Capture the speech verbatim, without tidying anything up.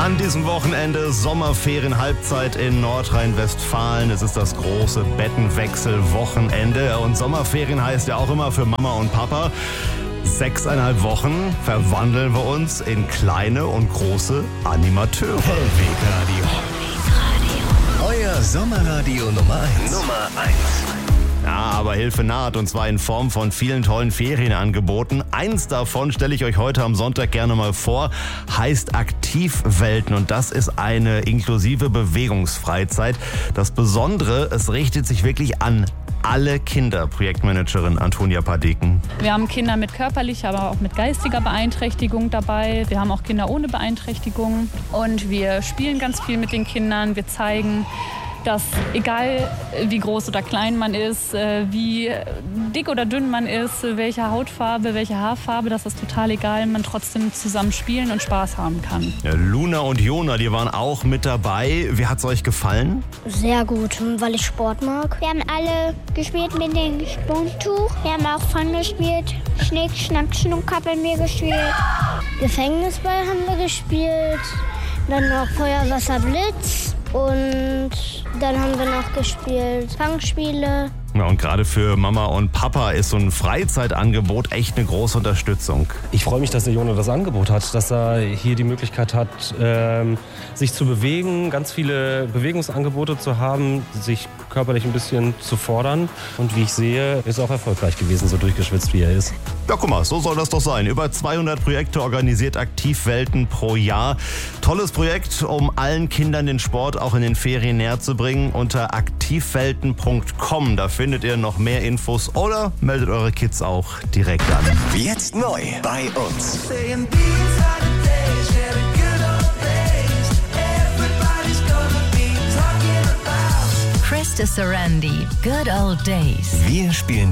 An diesem Wochenende Sommerferien-Halbzeit in Nordrhein-Westfalen. Es ist das große Bettenwechsel-Wochenende. Und Sommerferien heißt ja auch immer für Mama und Papa: Sechseinhalb Wochen verwandeln wir uns in kleine und große Animateure. Hellwegradio. Euer Sommerradio Nummer eins. Nummer eins. Ja, aber Hilfe naht, und zwar in Form von vielen tollen Ferienangeboten. Eins davon stelle ich euch heute am Sonntag gerne mal vor, heißt Aktivwelten, und das ist eine inklusive Bewegungsfreizeit. Das Besondere, es richtet sich wirklich an alle Kinder. Projektmanagerin Antonia Padeken. Wir haben Kinder mit körperlicher, aber auch mit geistiger Beeinträchtigung dabei. Wir haben auch Kinder ohne Beeinträchtigung, und wir spielen ganz viel mit den Kindern. Wir zeigen, dass egal wie groß oder klein man ist, wie dick oder dünn man ist, welche Hautfarbe, welche Haarfarbe, das ist total egal, man trotzdem zusammen spielen und Spaß haben kann. Ja, Luna und Jona, die waren auch mit dabei. Wie hat's euch gefallen? Sehr gut, weil ich Sport mag. Wir haben alle gespielt mit dem Sprungtuch. Wir haben auch Fang gespielt. Schnick, Schnack, Schnuck haben wir gespielt. Gefängnisball haben wir gespielt. Dann noch Feuer, Wasser, Blitz. Und dann haben wir noch gespielt Fangspiele. Ja, und gerade für Mama und Papa ist so ein Freizeitangebot echt eine große Unterstützung. Ich freue mich, dass der Jona das Angebot hat, dass er hier die Möglichkeit hat, ähm, sich zu bewegen, ganz viele Bewegungsangebote zu haben, sich körperlich ein bisschen zu fordern. Und wie ich sehe, ist er auch erfolgreich gewesen, so durchgeschwitzt wie er ist. Ja, guck mal, so soll das doch sein. Über zweihundert Projekte organisiert Aktivwelten pro Jahr. Tolles Projekt, um allen Kindern den Sport auch in den Ferien näher zu bringen. Unter aktivwelten punkt com, da findet ihr noch mehr Infos, oder meldet eure Kids auch direkt an. Jetzt neu bei uns. Krista Sarandi, Good Old Days. Wir spielen